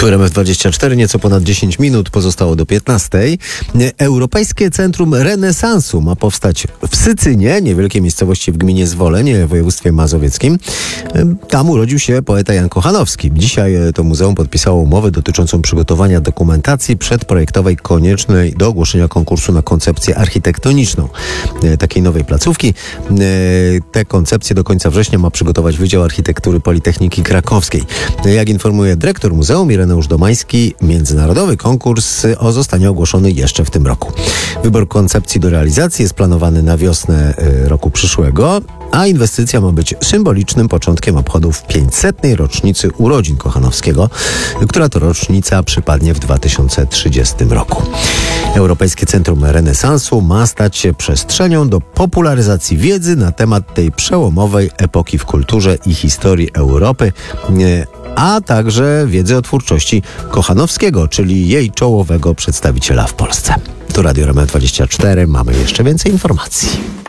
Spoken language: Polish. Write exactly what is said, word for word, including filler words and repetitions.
Tu R M F dwadzieścia cztery, nieco ponad dziesięć minut pozostało do piętnastej. Europejskie Centrum Renesansu ma powstać w Sycynie, niewielkiej miejscowości w gminie Zwolenie w województwie mazowieckim. Tam urodził się poeta Jan Kochanowski. Dzisiaj to muzeum podpisało umowę dotyczącą przygotowania dokumentacji przedprojektowej koniecznej do ogłoszenia konkursu na koncepcję architektoniczną takiej nowej placówki. Te koncepcje do końca września ma przygotować Wydział Architektury Politechniki Krakowskiej. Jak informuje dyrektor muzeum Ireneusz Domański, międzynarodowy konkurs o zostanie ogłoszony jeszcze w tym roku. Wybór koncepcji do realizacji jest planowany na wiosnę roku przyszłego, a inwestycja ma być symbolicznym początkiem obchodów pięćsetnej rocznicy urodzin Kochanowskiego, która to rocznica przypadnie w dwa tysiące trzydziestym roku. Europejskie Centrum Renesansu ma stać się przestrzenią do popularyzacji wiedzy na temat tej przełomowej epoki w kulturze i historii Europy, a także wiedzy o twórczości Kochanowskiego, czyli jej czołowego przedstawiciela w Polsce. Tu Radio R M F dwadzieścia cztery, mamy jeszcze więcej informacji.